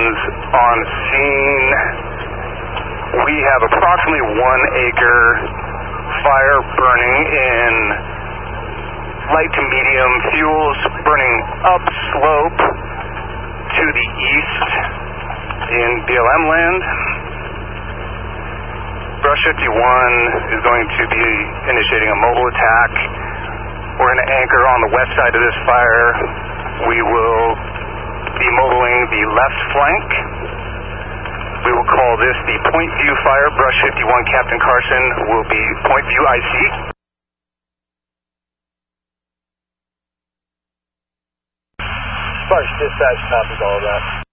citizens on scene. We have approximately 1 acre fire burning in light to medium fuels, burning upslope to the east in BLM land. Brush 51 is going to be initiating a mobile attack. We're going to anchor on the west side of this fire. We will be mobiling the left flank. We will call this the Point View Fire. Brush 51, Captain Carson will be Point View IC. Brush dispatch copies all of that.